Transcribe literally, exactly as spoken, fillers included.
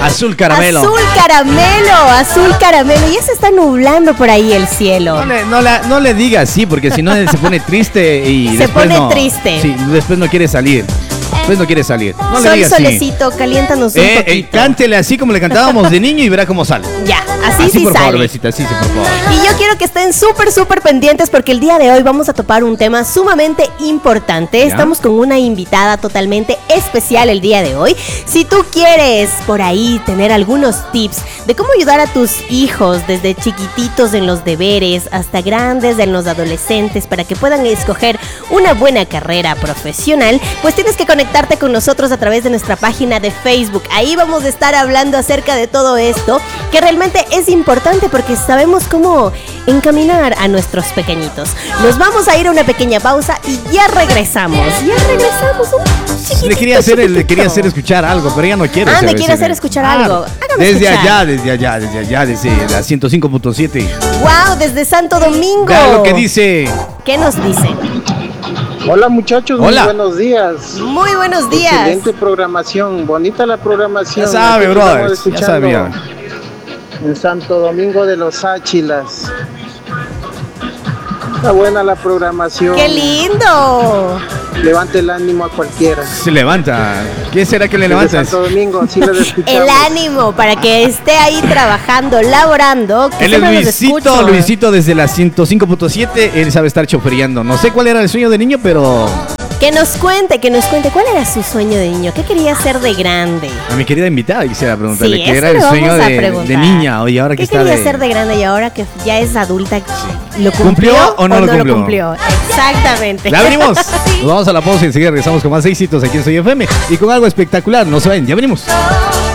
Azul caramelo. Azul caramelo, azul caramelo. Ya se está nublando por ahí el cielo. No le, no la, no le diga así, porque si no se pone triste y Se después pone no, triste. Sí, después no quiere salir. Después no quiere salir. No le Sol, diga así. solecito, caliéntanos un Eh, eh, poquito. cántele así como le cantábamos de niño y verá cómo sale. Ya, así, Así sí por sale. favor, besita, así sí, por favor. Y yo quiero que estén súper, súper pendientes porque el día de hoy vamos a topar un tema sumamente importante. ¿Ya? Estamos con una invitada totalmente especial el día de hoy. Si tú quieres por ahí tener algunos tips de cómo ayudar a tus hijos desde chiquititos en los deberes hasta grandes en los adolescentes para que puedan escoger una buena carrera profesional, pues tienes que conectarte con nosotros a través de nuestra página de Facebook. Ahí vamos a estar hablando acerca de todo esto, que realmente es importante porque sabemos cómo encaminar a nuestros pequeñitos. Nos vamos a ir a una pequeña pausa y ya regresamos. Ya regresamos un chiquitito, Le quería hacer, chiquitito. le quería hacer escuchar algo, pero ella no quiere. Ah, hacer me quiere ese- hacer escuchar Claro. algo. Hágame Desde escuchar. allá, desde allá, desde allá, desde la ciento cinco punto siete. Wow, desde Santo Domingo. Vea lo que dice. ¿Qué nos dice? Hola muchachos, Hola. muy buenos días. Muy buenos días. Excelente programación, bonita la programación. Ya sabe, Aquí brother, estamos ya escuchando sabía. En Santo Domingo de los Áchilas. Está buena la programación. ¡Qué lindo! Levante el ánimo a cualquiera. Se levanta. ¿Qué será que le Desde levanta? Santo Domingo, sí lo escuchamos. El ánimo para que esté ahí trabajando, laborando. Que Él es siempre nos Luisito, escucha. Luisito desde la ciento cinco punto siete. Él sabe estar chofereando. No sé cuál era el sueño de niño, pero Que nos cuente, que nos cuente cuál era su sueño de niño, qué quería ser de grande. a mi querida invitada quisiera preguntarle Sí, qué eso era el le vamos sueño a de, preguntar. de niña. Oye, ahora que ¿Qué está quería de... ser de grande y ahora que ya es adulta, lo ¿Cumplió cumplió, o no lo cumplió? Exactamente. Ya venimos. Nos vamos a la pausa y enseguida regresamos con más éxitos aquí en Soy F M y con algo espectacular. No se vayan, ya venimos.